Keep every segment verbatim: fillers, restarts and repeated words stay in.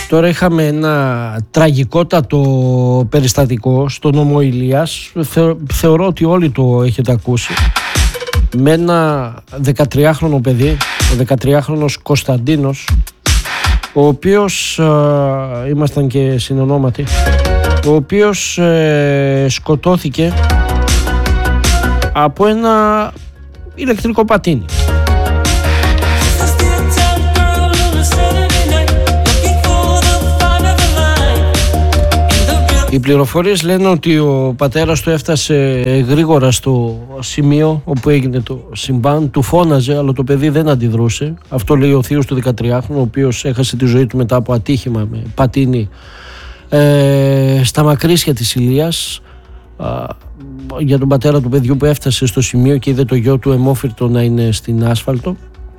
Τώρα είχαμε ένα τραγικότατο περιστατικό στον Νομό Ηλίας. Θε, θεωρώ ότι όλοι το έχετε ακούσει. Με ένα δεκατριάχρονο παιδί, ο δεκατριάχρονος Κωνσταντίνος, ο οποίος, ε, ήμασταν και συνονόματοι, ο οποίος ε, σκοτώθηκε από ένα ηλεκτρικό πατίνι. Οι πληροφορίες λένε ότι ο πατέρας του έφτασε γρήγορα στο σημείο όπου έγινε το συμβάν, του φώναζε, αλλά το παιδί δεν αντιδρούσε. Αυτό λέει ο θείος του δεκατριάχρονου, ο οποίος έχασε τη ζωή του μετά από ατύχημα με πατίνι ε, στα Μακρύσια της Ηλίας. Α, για τον πατέρα του παιδιού που έφτασε στο σημείο και είδε το γιο του αιμόφυρτο να είναι στην άσφαλτο.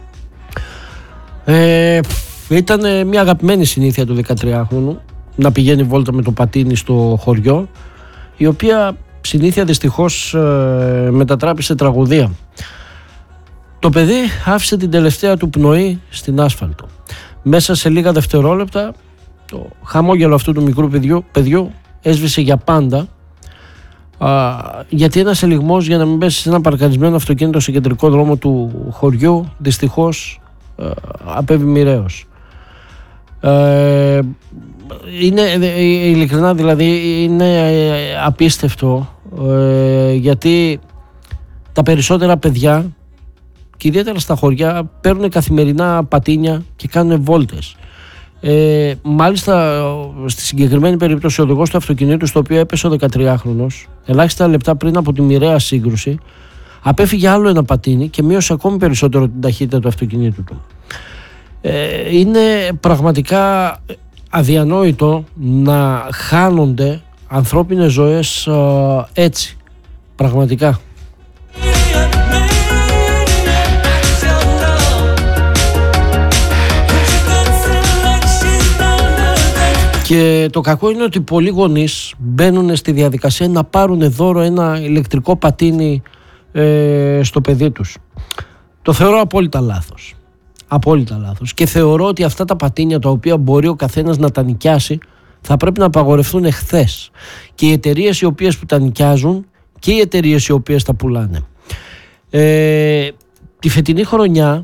Ε, ήταν μια αγαπημένη συνήθεια του δεκατριάχρονου να πηγαίνει βόλτα με το πατίνι στο χωριό, η οποία συνήθεια δυστυχώς ε, μετατράπησε σε τραγωδία. Το παιδί άφησε την τελευταία του πνοή στην άσφαλτο. Μέσα σε λίγα δευτερόλεπτα το χαμόγελο αυτού του μικρού παιδιού, παιδιού έσβησε για πάντα, α, γιατί ένας ελιγμός για να μην πέσει σε ένα παρκαρισμένο αυτοκίνητο σε κεντρικό δρόμο του χωριού δυστυχώς ε, απέβη μοιραίος. Ε, είναι ειλικρινά, δηλαδή είναι απίστευτο, ε, γιατί τα περισσότερα παιδιά και ιδιαίτερα στα χωριά παίρνουν καθημερινά πατίνια και κάνουν βόλτες. Ε, μάλιστα στη συγκεκριμένη περίπτωση ο οδηγός του αυτοκινήτου, στο οποίο έπεσε ο δεκατριάχρονος, ελάχιστα λεπτά πριν από τη μοιραία σύγκρουση, απέφυγε άλλο ένα πατίνι και μείωσε ακόμη περισσότερο την ταχύτητα του αυτοκινήτου του. Ε, είναι πραγματικά αδιανόητο να χάνονται ανθρώπινες ζωές α, έτσι, πραγματικά. Και το κακό είναι ότι πολλοί γονείς μπαίνουν στη διαδικασία να πάρουν δώρο ένα ηλεκτρικό πατίνι ε, στο παιδί τους. Το θεωρώ απόλυτα λάθος. Απόλυτα λάθος. Και θεωρώ ότι αυτά τα πατίνια τα οποία μπορεί ο καθένας να τα νοικιάσει θα πρέπει να απαγορευτούν εχθές. Και οι εταιρείες οι οποίες που τα νοικιάζουν και οι εταιρείες οι οποίες τα πουλάνε. Ε, τη φετινή χρονιά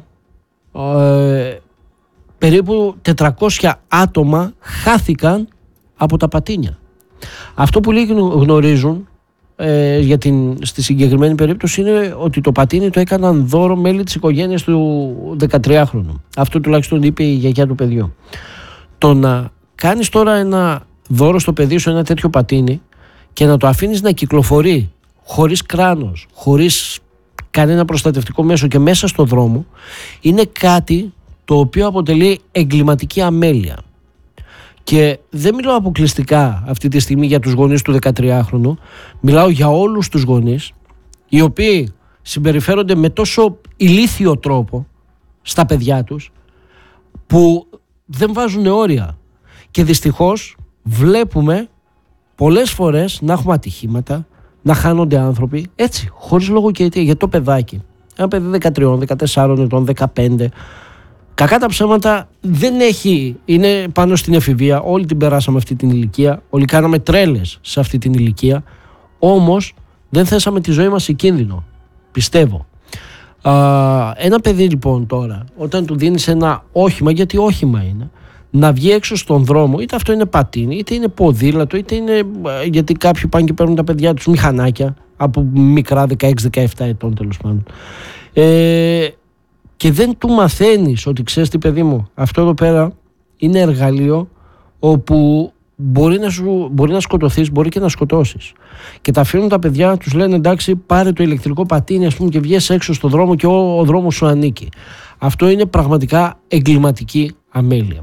ε, περίπου τετρακόσια άτομα χάθηκαν από τα πατίνια. Αυτό που λίγοι γνωρίζουν ε, για την, στη συγκεκριμένη περίπτωση είναι ότι το πατίνι το έκαναν δώρο μέλη της οικογένειας του δεκατριάχρονου. Αυτό τουλάχιστον είπε η γιαγιά του παιδιού. Το να κάνεις τώρα ένα δώρο στο παιδί σου, ένα τέτοιο πατίνι, και να το αφήνεις να κυκλοφορεί χωρίς κράνος, χωρίς κανένα προστατευτικό μέσο και μέσα στο δρόμο, είναι κάτι το οποίο αποτελεί εγκληματική αμέλεια. Και δεν μιλάω αποκλειστικά αυτή τη στιγμή για τους γονείς του δεκατριάχρονου, μιλάω για όλους τους γονείς οι οποίοι συμπεριφέρονται με τόσο ηλίθιο τρόπο στα παιδιά τους, που δεν βάζουν όρια. Και δυστυχώς βλέπουμε πολλές φορές να έχουμε ατυχήματα, να χάνονται άνθρωποι έτσι, χωρίς λόγο και αιτία. Για το παιδάκι, ένα παιδί δεκατρία, δεκατέσσερα ετών, δεκαπέντε, κακά τα ψέματα, δεν έχει, είναι πάνω στην εφηβεία, όλοι την περάσαμε αυτή την ηλικία, όλοι κάναμε τρέλες σε αυτή την ηλικία, όμως δεν θέσαμε τη ζωή μας σε κίνδυνο, πιστεύω. Α, ένα παιδί λοιπόν τώρα, όταν του δίνεις ένα όχημα, γιατί όχημα είναι, να βγει έξω στον δρόμο, είτε αυτό είναι πατίνι, είτε είναι ποδήλατο, είτε είναι, γιατί κάποιοι πάνε και παίρνουν τα παιδιά τους μηχανάκια από μικρά δεκαέξι δεκαεπτά ετών τέλος πάντων, ε, και δεν του μαθαίνεις ότι ξέρεις τι παιδί μου, αυτό εδώ πέρα είναι εργαλείο όπου μπορεί να, σου, μπορεί να σκοτωθείς, μπορεί και να σκοτώσεις. Και τα αφήνουν τα παιδιά, τους λένε εντάξει, πάρε το ηλεκτρικό πατίνι, ας πούμε, και βγες έξω στον δρόμο και ο, ο δρόμος σου ανήκει. Αυτό είναι πραγματικά εγκληματική αμέλεια.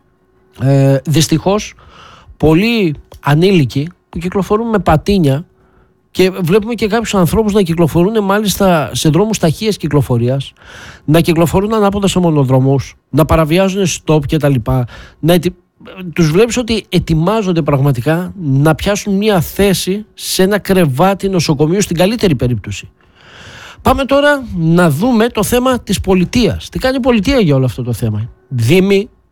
Ε, δυστυχώς πολλοί ανήλικοι που κυκλοφορούν με πατίνια, και βλέπουμε και κάποιους ανθρώπους να κυκλοφορούν μάλιστα σε δρόμους ταχείας κυκλοφορίας, να κυκλοφορούν ανάποδα σε μονοδρόμους, να παραβιάζουν stop και τα λοιπά, να ετι... τους βλέπεις ότι ετοιμάζονται πραγματικά να πιάσουν μια θέση σε ένα κρεβάτι νοσοκομείου στην καλύτερη περίπτωση. Πάμε τώρα να δούμε το θέμα της πολιτείας. Τι κάνει η πολιτεία για όλο αυτό το θέμα? Δήμοι,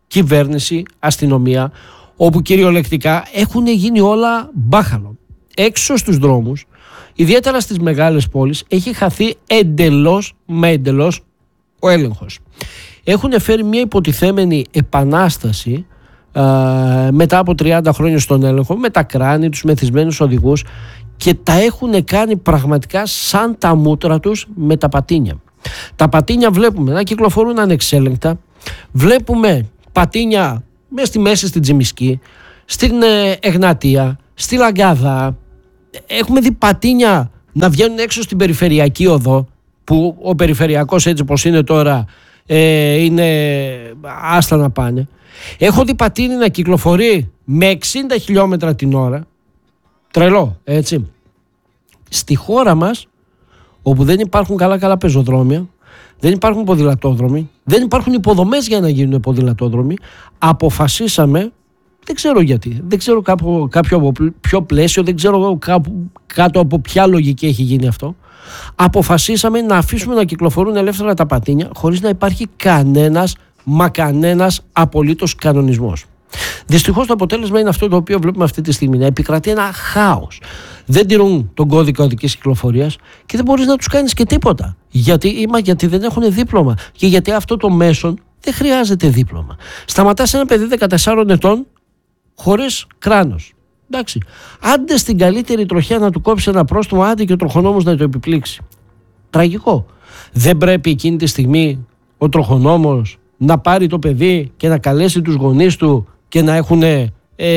κυβέρνηση, αστυνομία, όπου κυριολεκτικά έχουν γίνει όλα μπάχαλο. Έξω στους δρόμους, ιδιαίτερα στις μεγάλες πόλεις, έχει χαθεί εντελώς με εντελώς ο έλεγχος. Έχουν φέρει μια υποτιθέμενη επανάσταση α, μετά από τριάντα χρόνια στον έλεγχο, με τα κράνη, τους μεθυσμένους οδηγούς, και τα έχουν κάνει πραγματικά σαν τα μούτρα τους με τα πατίνια. Τα πατίνια βλέπουμε να κυκλοφορούν ανεξέλεγκτα, βλέπουμε πατίνια μέσα στη μέση στην Τσιμισκή, στην ε, Εγνατία, στη Λαγκάδα. Έχουμε δει πατίνια να βγαίνουν έξω στην περιφερειακή οδό, που ο περιφερειακός έτσι πως είναι τώρα ε, είναι άστα να πάνε. Έχω δει πατίνι να κυκλοφορεί με εξήντα χιλιόμετρα την ώρα. Τρελό, έτσι. Στη χώρα μας, όπου δεν υπάρχουν καλά καλά πεζοδρόμια, δεν υπάρχουν ποδηλατόδρομοι, δεν υπάρχουν υποδομές για να γίνουν ποδηλατόδρομοι, αποφασίσαμε, δεν ξέρω γιατί, δεν ξέρω κάποιο, κάποιο από ποιο πλαίσιο, δεν ξέρω κάπου, κάτω από ποια λογική έχει γίνει αυτό, αποφασίσαμε να αφήσουμε να κυκλοφορούν ελεύθερα τα πατίνια χωρίς να υπάρχει κανένας, μα κανένας απολύτως κανονισμός. Δυστυχώς το αποτέλεσμα είναι αυτό το οποίο βλέπουμε αυτή τη στιγμή, να επικρατεί ένα χάος. Δεν τηρούν τον κώδικα οδικής κυκλοφορίας και δεν μπορείς να τους κάνεις και τίποτα. Γιατί, είμα, γιατί δεν έχουν δίπλωμα και γιατί αυτό το μέσον δεν χρειάζεται δίπλωμα. Σταματάς ένα παιδί δεκατεσσάρων ετών χωρίς κράνος. Εντάξει. Άντε στην καλύτερη τροχιά να του κόψει ένα πρόστιμο, άντε και ο τροχονόμος να το επιπλήξει. Τραγικό. Δεν πρέπει εκείνη τη στιγμή ο τροχονόμος να πάρει το παιδί και να καλέσει τους γονείς του και να έχουν ε,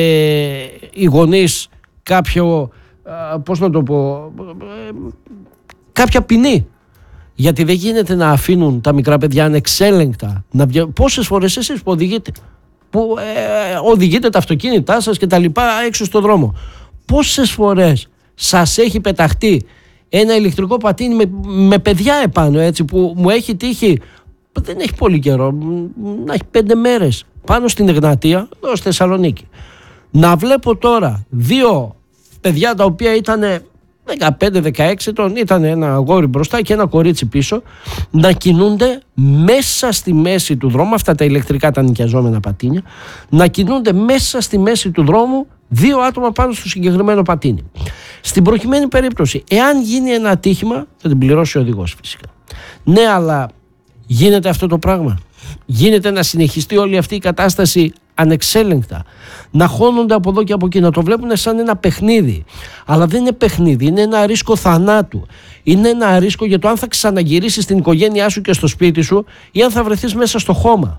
οι γονείς κάποιο, ε, πώς να το πω, ε, κάποια ποινή. Γιατί δεν γίνεται να αφήνουν τα μικρά παιδιά ανεξέλεγκτα. Να βγα... Πόσες φορές εσείς που οδηγείτε, που ε, οδηγείτε τα αυτοκίνητά σας και τα λοιπά έξω στον δρόμο, πόσες φορές σας έχει πεταχτεί ένα ηλεκτρικό πατίνι με, με παιδιά επάνω, έτσι, που μου έχει τύχει, δεν έχει πολύ καιρό, να έχει πέντε μέρες, πάνω στην Εγνατία, εδώ στη Θεσσαλονίκη. Να βλέπω τώρα δύο παιδιά τα οποία ήταν δεκαπέντε δεκαέξι ετών, ήταν ένα αγόρι μπροστά και ένα κορίτσι πίσω, να κινούνται μέσα στη μέση του δρόμου, αυτά τα ηλεκτρικά τα νοικιαζόμενα πατίνια, να κινούνται μέσα στη μέση του δρόμου δύο άτομα πάνω στο συγκεκριμένο πατίνι. Στην προκειμένη περίπτωση, εάν γίνει ένα ατύχημα, θα την πληρώσει ο οδηγός φυσικά. Ναι, αλλά γίνεται αυτό το πράγμα? Γίνεται να συνεχιστεί όλη αυτή η κατάσταση ανεξέλεγκτα, να χώνονται από εδώ και από εκεί, να το βλέπουν σαν ένα παιχνίδι? Αλλά δεν είναι παιχνίδι, είναι ένα ρίσκο θανάτου. Είναι ένα ρίσκο για το αν θα ξαναγυρίσεις στην οικογένειά σου και στο σπίτι σου ή αν θα βρεθείς μέσα στο χώμα.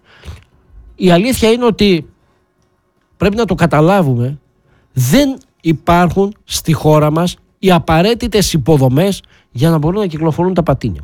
Η αλήθεια είναι ότι πρέπει να το καταλάβουμε, δεν υπάρχουν στη χώρα μας οι απαραίτητες υποδομές για να μπορούν να κυκλοφορούν τα πατίνια.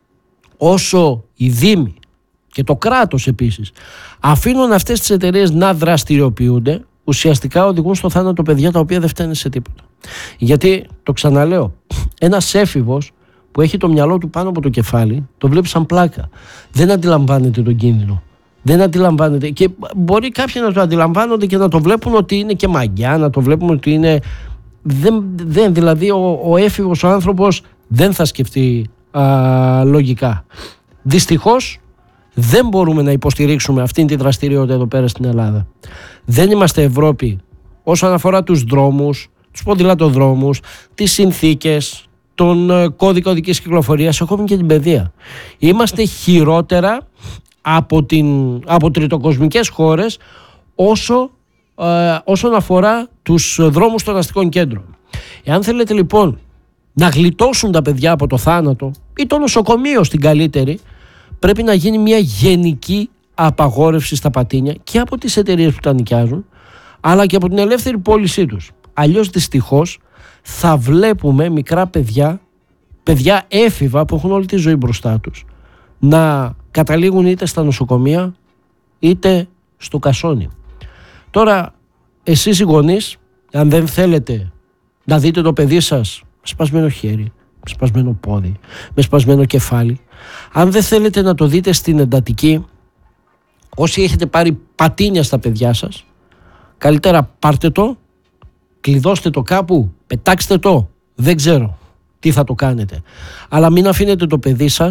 Όσο οι δήμοι και το κράτος επίσης αφήνουν αυτές τις εταιρείες να δραστηριοποιούνται, ουσιαστικά οδηγούν στο θάνατο παιδιά τα οποία δεν φταίνουν σε τίποτα. Γιατί, το ξαναλέω, ένας έφηβος που έχει το μυαλό του πάνω από το κεφάλι, το βλέπει σαν πλάκα. Δεν αντιλαμβάνεται τον κίνδυνο. Δεν αντιλαμβάνεται. Και μπορεί κάποιοι να το αντιλαμβάνονται και να το βλέπουν ότι είναι και μαγιά, να το βλέπουν ότι είναι. Δεν, δεν, δηλαδή, ο, ο έφηβος ο άνθρωπος δεν θα σκεφτεί α, λογικά. Δυστυχώς, δεν μπορούμε να υποστηρίξουμε αυτήν τη δραστηριότητα εδώ πέρα στην Ελλάδα. Δεν είμαστε Ευρώπη όσον αφορά τους δρόμους, τους ποδηλατοδρόμους, τις συνθήκες, τον κώδικα οδικής κυκλοφορίας, ακόμη και την παιδεία. Είμαστε χειρότερα από, την, από τριτοκοσμικές χώρες όσο, ε, όσον αφορά τους δρόμους των αστικών κέντρων. Εάν θέλετε λοιπόν να γλιτώσουν τα παιδιά από το θάνατο ή το νοσοκομείο στην καλύτερη, πρέπει να γίνει μια γενική απαγόρευση στα πατίνια και από τις εταιρείες που τα νοικιάζουν, αλλά και από την ελεύθερη πώλησή τους. Αλλιώς δυστυχώς θα βλέπουμε μικρά παιδιά, παιδιά έφηβα που έχουν όλη τη ζωή μπροστά τους, να καταλήγουν είτε στα νοσοκομεία είτε στο κασόνι. Τώρα, εσείς οι γονείς, αν δεν θέλετε να δείτε το παιδί σας με σπασμένο χέρι, με σπασμένο πόδι, με σπασμένο κεφάλι, αν δεν θέλετε να το δείτε στην εντατική, όσοι έχετε πάρει πατίνια στα παιδιά σας, καλύτερα πάρτε το, κλειδώστε το κάπου, πετάξτε το, δεν ξέρω τι θα το κάνετε. Αλλά μην αφήνετε το παιδί σας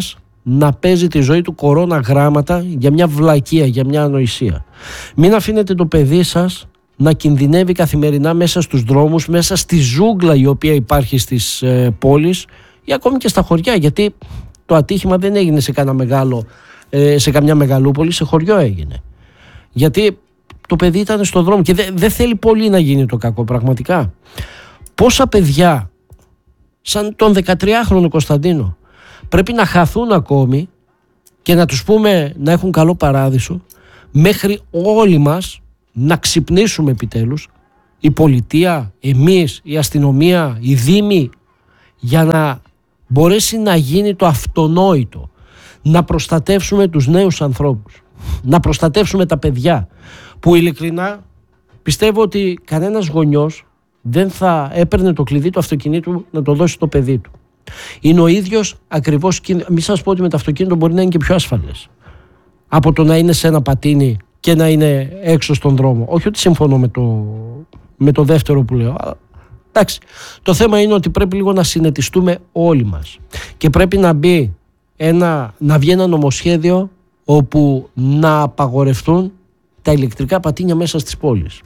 να παίζει τη ζωή του κορώνα γράμματα για μια βλακεία, για μια ανοησία. Μην αφήνετε το παιδί σας να κινδυνεύει καθημερινά μέσα στους δρόμους, μέσα στη ζούγκλα η οποία υπάρχει στις ε, πόλεις ή ακόμη και στα χωριά, γιατί το ατύχημα δεν έγινε σε, κανένα μεγάλο, ε, σε καμιά μεγαλούπολη, σε χωριό έγινε. Γιατί το παιδί ήταν στον δρόμο και δεν δε θέλει πολύ να γίνει το κακό πραγματικά. Πόσα παιδιά σαν τον δεκατριάχρονο Κωνσταντίνο πρέπει να χαθούν ακόμη και να τους πούμε να έχουν καλό παράδεισο, μέχρι όλοι μας να ξυπνήσουμε επιτέλους, η πολιτεία, εμείς, η αστυνομία, οι δήμοι, για να μπορέσει να γίνει το αυτονόητο, να προστατεύσουμε τους νέους ανθρώπους, να προστατεύσουμε τα παιδιά, που ειλικρινά πιστεύω ότι κανένας γονιός δεν θα έπαιρνε το κλειδί του αυτοκινήτου να το δώσει στο παιδί του. Είναι ο ίδιος ακριβώς, μη σας πω ότι με το αυτοκίνητο μπορεί να είναι και πιο ασφαλές από το να είναι σε ένα πατίνι και να είναι έξω στον δρόμο. Όχι ότι συμφωνώ με το, με το δεύτερο που λέω, αλλά εντάξει. Το θέμα είναι ότι πρέπει λίγο να συνετιστούμε όλοι μας και πρέπει να μπει ένα, να βγει ένα νομοσχέδιο όπου να απαγορευτούν τα ηλεκτρικά πατίνια μέσα στις πόλεις.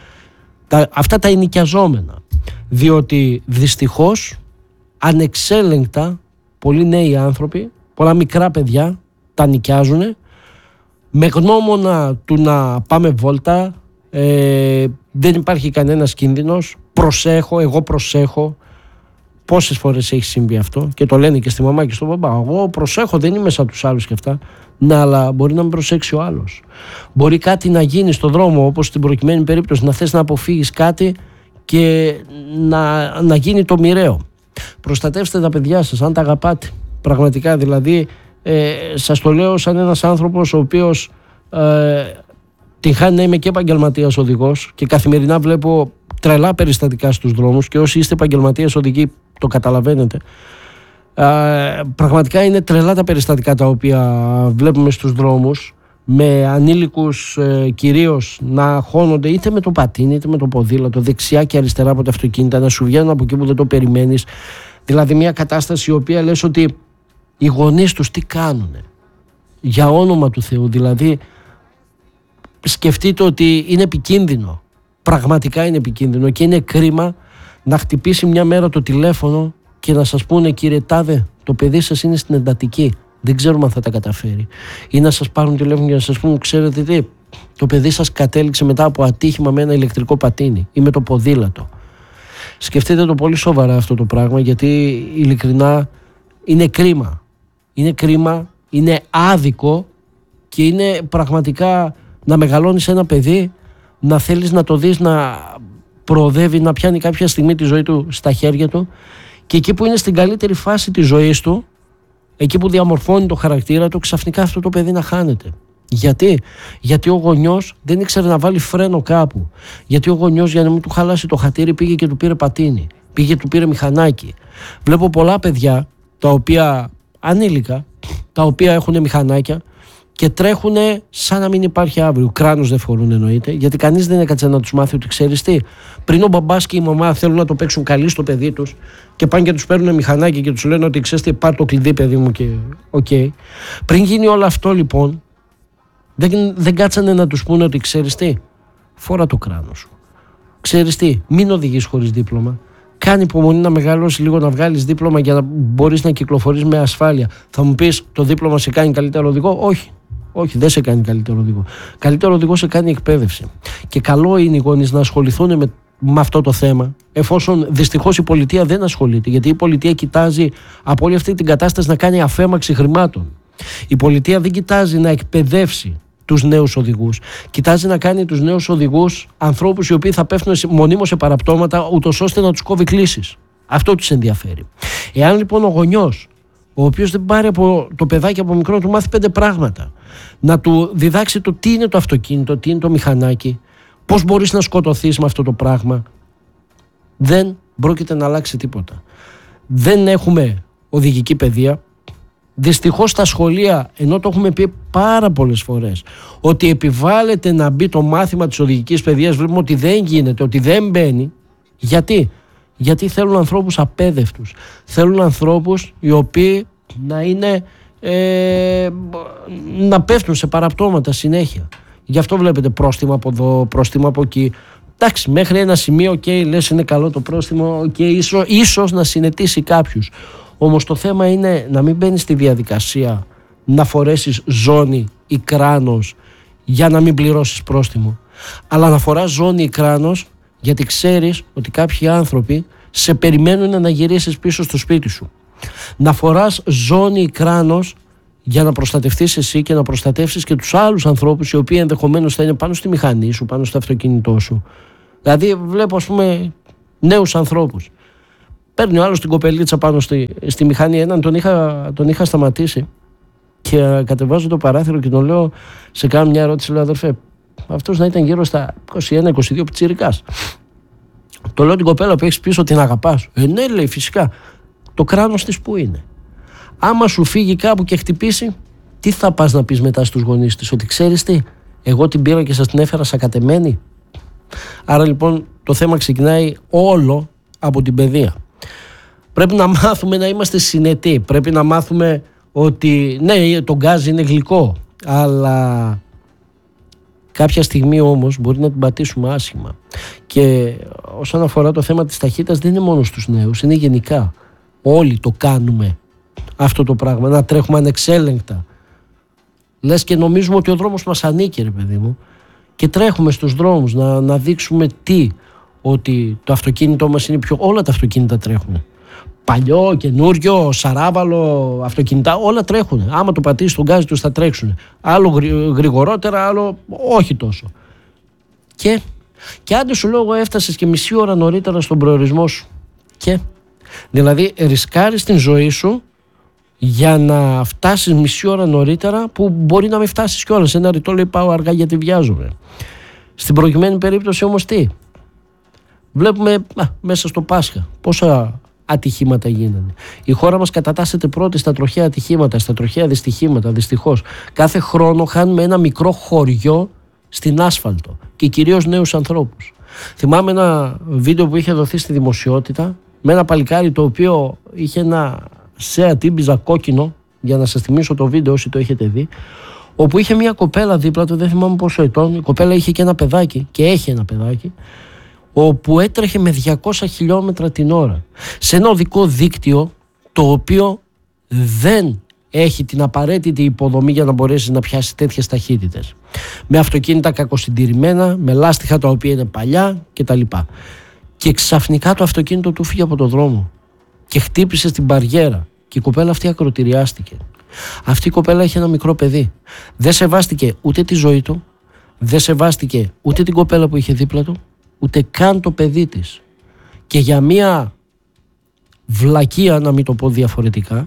Τα, αυτά τα ενοικιαζόμενα, διότι δυστυχώς ανεξέλεγκτα πολλοί νέοι άνθρωποι, πολλά μικρά παιδιά τα νοικιάζουν με γνώμονα του να πάμε βόλτα, ε, δεν υπάρχει κανένας κίνδυνος, προσέχω, εγώ προσέχω. Πόσες φορές έχει συμβεί αυτό και το λένε και στη μαμά και στον μπαμπά, εγώ προσέχω, δεν είμαι σαν τους άλλους και αυτά. Να, αλλά μπορεί να μην προσέξει ο άλλος. Μπορεί κάτι να γίνει στον δρόμο, όπως στην προκειμένη περίπτωση, να θες να αποφύγεις κάτι και να, να γίνει το μοιραίο. Προστατεύστε τα παιδιά σας, αν τα αγαπάτε. Πραγματικά, δηλαδή, ε, σας το λέω σαν ένας άνθρωπος ο οποίος ε, την χάνει να είμαι και επαγγελματίας οδηγός και καθημερινά βλέπω τρελά περιστατικά στους δρόμους και όσοι είστε επαγγελματίες οδηγοί το καταλαβαίνετε. Ε, πραγματικά είναι τρελά τα περιστατικά τα οποία βλέπουμε στους δρόμους, με ανήλικους ε, κυρίως να χώνονται είτε με το πατίνι είτε με το ποδήλατο, δεξιά και αριστερά από τα αυτοκίνητα, να σου βγαίνουν από εκεί που δεν το περιμένεις. Δηλαδή μια κατάσταση η οποία λες ότι οι γονείς τους τι κάνουνε, για όνομα του Θεού. Δηλαδή σκεφτείτε ότι είναι επικίνδυνο, πραγματικά είναι επικίνδυνο και είναι κρίμα να χτυπήσει μια μέρα το τηλέφωνο και να σας πούνε, κύριε Τάδε, το παιδί σας είναι στην εντατική, δεν ξέρουμε αν θα τα καταφέρει. Ή να σας πάρουν τηλέφωνο και να σας πούν, ξέρετε τι, το παιδί σας κατέληξε μετά από ατύχημα με ένα ηλεκτρικό πατίνι ή με το ποδήλατο. Σκεφτείτε το πολύ σοβαρά αυτό το πράγμα, γιατί ειλικρινά είναι κρίμα. Είναι κρίμα, είναι άδικο και είναι πραγματικά να μεγαλώνεις ένα παιδί, να θέλεις να το δεις να προοδεύει, να πιάνει κάποια στιγμή τη ζωή του στα χέρια του και εκεί που είναι στην καλύτερη φάση της ζωής του, εκεί που διαμορφώνει το χαρακτήρα του, ξαφνικά αυτό το παιδί να χάνεται. Γιατί? Γιατί ο γονιός δεν ήξερε να βάλει φρένο κάπου. Γιατί ο γονιός, για να μην του χαλάσει το χατήρι, πήγε και του πήρε πατίνι. Πήγε και του πήρε μηχανάκι. Βλέπω πολλά παιδιά, τα οποία ανήλικα, τα οποία έχουν μηχανάκια και τρέχουν σαν να μην υπάρχει αύριο. Κράνος δεν φορούν εννοείται, γιατί κανείς δεν έκατσε να τους μάθει ότι ξέρεις τι. Πριν ο μπαμπάς και η μαμά θέλουν να το παίξουν καλή στο παιδί τους και πάνε και τους παίρνουν μηχανάκι και τους λένε ότι ξέρεις τι, πάρ' το κλειδί παιδί μου και οκ. Okay. Πριν γίνει όλο αυτό λοιπόν, δεν, δεν κάτσανε να τους πούνε ότι ξέρεις τι, φόρα το κράνος σου. Ξέρεις τι, μην οδηγείς χωρίς δίπλωμα. Κάνει υπομονή να μεγαλώσει λίγο, να βγάλεις δίπλωμα για να μπορείς να κυκλοφορείς με ασφάλεια. Θα μου πεις, το δίπλωμα σε κάνει καλύτερο οδηγό? Όχι. Όχι, δεν σε κάνει καλύτερο οδηγό. Καλύτερο οδηγό σε κάνει εκπαίδευση. Και καλό είναι οι γονείς να ασχοληθούν με, με αυτό το θέμα, εφόσον δυστυχώς η πολιτεία δεν ασχολείται. Γιατί η πολιτεία κοιτάζει από όλη αυτή την κατάσταση να κάνει αφέμαξη χρημάτων. Η πολιτεία δεν κοιτάζει να εκπαιδεύσει τους νέους οδηγούς. Κοιτάζει να κάνει τους νέους οδηγούς ανθρώπους οι οποίοι θα πέφτουν μονίμως σε παραπτώματα, ούτως ώστε να τους κόβει κλήσεις. Αυτό τους ενδιαφέρει. Εάν λοιπόν ο γονιός, ο οποίος δεν πάρει από το παιδάκι από μικρό, του μάθει πέντε πράγματα, να του διδάξει το τι είναι το αυτοκίνητο, τι είναι το μηχανάκι, πώς μπορείς να σκοτωθείς με αυτό το πράγμα, δεν πρόκειται να αλλάξει τίποτα. Δεν έχουμε οδηγική παιδεία. Δυστυχώς στα σχολεία, ενώ το έχουμε πει πάρα πολλές φορές, ότι επιβάλλεται να μπει το μάθημα της οδηγικής παιδείας, βλέπουμε ότι δεν γίνεται, ότι δεν μπαίνει. Γιατί? Γιατί θέλουν ανθρώπους απέδευτους. Θέλουν ανθρώπους οι οποίοι να είναι ε, να πέφτουν σε παραπτώματα συνέχεια. Γι' αυτό βλέπετε πρόστιμα από εδώ, πρόστιμα από εκεί. Εντάξει, μέχρι ένα σημείο, okay, λες είναι καλό το πρόστιμο, okay, ίσως, ίσως να συνετίσει κάποιους. Όμως το θέμα είναι να μην μπαίνεις στη διαδικασία να φορέσεις ζώνη ή κράνος για να μην πληρώσεις πρόστιμο, αλλά να φοράς ζώνη ή κράνος γιατί ξέρεις ότι κάποιοι άνθρωποι σε περιμένουν να γυρίσεις πίσω στο σπίτι σου. Να φοράς ζώνη ή κράνος για να προστατευτείς εσύ και να προστατεύσεις και τους άλλους ανθρώπους οι οποίοι ενδεχομένως θα είναι πάνω στη μηχανή σου, πάνω στο αυτοκίνητό σου. Δηλαδή βλέπω ας πούμε νέους ανθρώπους. Παίρνει ο άλλος την κοπελίτσα πάνω στη, στη μηχανή. Έναν τον είχα, τον είχα σταματήσει και κατεβάζω το παράθυρο και τον λέω, σε κάνω μια ερώτηση, λέω αδερφέ, αυτός να ήταν γύρω στα είκοσι ένα είκοσι δύο πιτσιρικάς. Το λέω την κοπέλα που έχεις πίσω την αγαπάς. Ε, ναι, λέει, φυσικά. Το κράνος της που είναι? Άμα σου φύγει κάπου και χτυπήσει, τι θα πας να πεις μετά στους γονείς της? Ότι ξέρεις τι, εγώ την πήρα και σας την έφερα σακατεμένη? Άρα λοιπόν το θέμα ξεκινάει όλο από την παιδεία. Πρέπει να μάθουμε να είμαστε συνετοί. Πρέπει να μάθουμε ότι ναι, το γκάζι είναι γλυκό, αλλά κάποια στιγμή όμως μπορεί να την πατήσουμε άσχημα. Και όσον αφορά το θέμα της ταχύτητας, δεν είναι μόνο στους νέους, είναι γενικά. Όλοι το κάνουμε αυτό το πράγμα, να τρέχουμε ανεξέλεγκτα. Λες και νομίζουμε ότι ο δρόμος μας ανήκει, ρε παιδί μου, και τρέχουμε στους δρόμους να, να δείξουμε τι, ότι το αυτοκίνητό μας είναι πιο... Όλα τα αυτοκίνητα τρέχουν. Παλιό, καινούριο, σαράβαλο, αυτοκίνητα, όλα τρέχουν. Άμα το πατήσεις τον γκάζι τους θα τρέξουν. Άλλο γρηγορότερα, άλλο όχι τόσο. Και, και άντε σου λόγω έφτασες και μισή ώρα νωρίτερα στον προορισμό σου. Και δηλαδή ρισκάρεις την ζωή σου για να φτάσεις μισή ώρα νωρίτερα, που μπορεί να μην φτάσεις κιόλας. Ένα ρητό λέει πάω αργά γιατί βιάζομαι. Στην προηγουμένη περίπτωση όμως τι? Βλέπουμε α, μέσα στο Πάσχα πόσα ατυχήματα γίνανε. Η χώρα μας κατατάσσεται πρώτη στα τροχαία ατυχήματα, στα τροχαία δυστυχήματα, δυστυχώς. Κάθε χρόνο χάνουμε ένα μικρό χωριό στην άσφαλτο και κυρίως νέους ανθρώπους. Θυμάμαι ένα βίντεο που είχε δοθεί στη δημοσιότητα με ένα παλικάρι το οποίο είχε ένα Σέα Τίμπιζα κόκκινο, για να σας θυμίσω το βίντεο όσοι το έχετε δει, όπου είχε μια κοπέλα δίπλα του, δεν θυμάμαι πόσο ετών. Η κοπέλα είχε και ένα παιδάκι και έχει ένα παιδάκι, όπου έτρεχε με διακόσια χιλιόμετρα την ώρα σε ένα οδικό δίκτυο το οποίο δεν έχει την απαραίτητη υποδομή για να μπορέσει να πιάσει τέτοιες ταχύτητες, με αυτοκίνητα κακοσυντηρημένα, με λάστιχα τα οποία είναι παλιά κτλ. Και ξαφνικά το αυτοκίνητο του φύγε από το δρόμο και χτύπησε στην μπαριέρα και η κοπέλα αυτή ακροτηριάστηκε. Αυτή η κοπέλα είχε ένα μικρό παιδί. Δεν σεβάστηκε ούτε τη ζωή του, δεν σεβάστηκε ούτε την κοπέλα που είχε δίπλα του, ούτε καν το παιδί της. Και για μία βλακεία, να μην το πω διαφορετικά,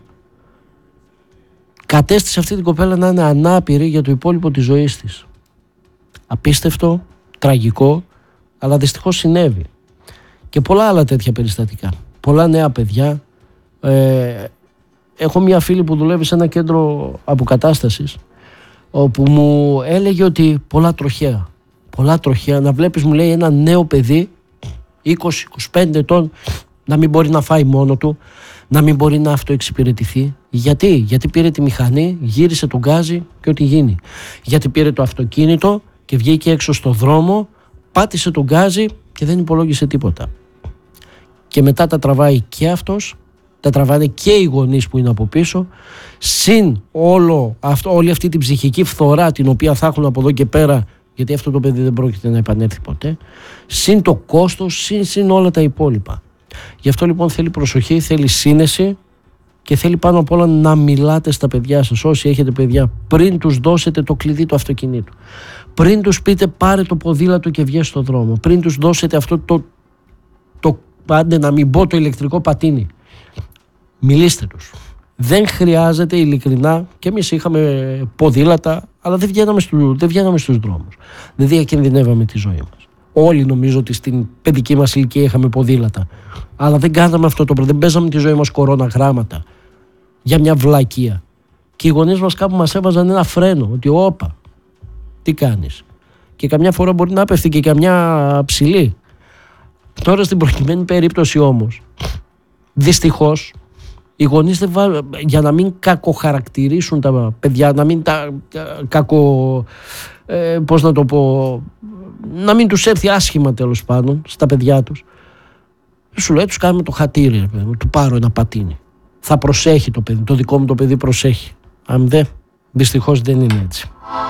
κατέστησε αυτή την κοπέλα να είναι ανάπηρη για το υπόλοιπο της ζωής της. Απίστευτο, τραγικό, αλλά δυστυχώς συνέβη. Και πολλά άλλα τέτοια περιστατικά. Πολλά νέα παιδιά. Ε, έχω μια φίλη που δουλεύει σε ένα κέντρο αποκατάστασης, όπου μου έλεγε ότι πολλά τροχαία. Πολλά τροχαία. Να βλέπεις, μου λέει, ένα νέο παιδί είκοσι είκοσι πέντε ετών να μην μπορεί να φάει μόνο του, να μην μπορεί να αυτοεξυπηρετηθεί. Γιατί? Γιατί πήρε τη μηχανή, γύρισε τον γκάζι και ό,τι γίνει. Γιατί πήρε το αυτοκίνητο και βγήκε έξω στο δρόμο, πάτησε τον γκάζι και δεν υπολόγισε τίποτα. Και μετά τα τραβάει και αυτός, τα τραβάνε και οι γονείς που είναι από πίσω, συν όλο αυτό, όλη αυτή την ψυχική φθορά την οποία θα έχουν από εδώ και πέρα, γιατί αυτό το παιδί δεν πρόκειται να επανέλθει ποτέ, συν το κόστος, συν, συν όλα τα υπόλοιπα. Γι' αυτό λοιπόν θέλει προσοχή, θέλει σύνεση και θέλει πάνω απ' όλα να μιλάτε στα παιδιά σας, όσοι έχετε παιδιά, πριν τους δώσετε το κλειδί του αυτοκινήτου. Πριν τους πείτε πάρε το ποδήλατο και βγες στον δρόμο. Πριν τους δώσετε αυτό το, το πάντε να μην πω το ηλεκτρικό πατίνι. Μιλήστε τους. Δεν χρειάζεται, ειλικρινά, και εμείς είχαμε ποδήλατα, αλλά δεν βγαίναμε, στου, δεν βγαίναμε στους δρόμους. Δεν διακινδυνεύαμε τη ζωή μας. Όλοι νομίζω ότι στην παιδική μας ηλικία είχαμε ποδήλατα. Αλλά δεν κάναμε αυτό το πράγμα. Δεν παίζαμε τη ζωή μας κοροναγράμματα για μια βλακεία. Και οι γονείς μας κάπου μας έβαζαν ένα φρένο. Ότι όπα, τι κάνεις? Και καμιά φορά μπορεί να πέφτει και καμιά ψηλή. Τώρα στην προκειμένη περίπτωση όμως, δυστυχώς, Οι γονείς δεν βα... για να μην κακοχαρακτηρίσουν τα παιδιά, να μην τα κακο... Ε, πώς να το πω, να μην τους έρθει άσχημα τέλος πάντων στα παιδιά τους, σου λέει τους κάνουμε το χατήρι, του πάρω ένα πατίνι. Θα προσέχει το παιδί, το δικό μου το παιδί προσέχει. Αν δεν, δυστυχώς δεν είναι έτσι.